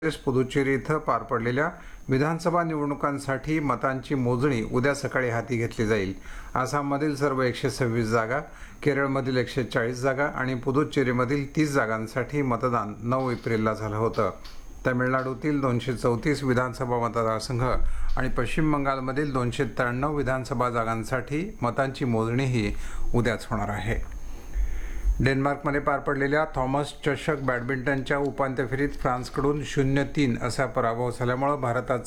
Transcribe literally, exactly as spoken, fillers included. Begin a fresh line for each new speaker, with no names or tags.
पुदुच्चेरी इथं पार पडलेल्या विधानसभा निवडणुकांसाठी मतांची मोजणी उद्या सकाळी हाती घेतली जाईल. आसाममधील सर्व एकशे सव्वीस जागा, केरळमधील एकशे चाळीस जागा आणि पुदुच्चेरीमधील तीस जागांसाठी मतदान नऊ एप्रिलला झालं होतं. तमिळनाडूतील दोनशे चौतीस विधानसभा मतदारसंघ आणि पश्चिम बंगालमधील दोनशे त्र्याण्णव विधानसभा जागांसाठी मतांची मोजणीही उद्याच होणार आहे. डेन्मार्कमध्ये पार पडलेल्या थॉमस चषक बॅडमिंटनच्या उपांत्य फेरीत फ्रान्सकडून शून्य तीन असा पराभव झाल्यामुळे भारताचा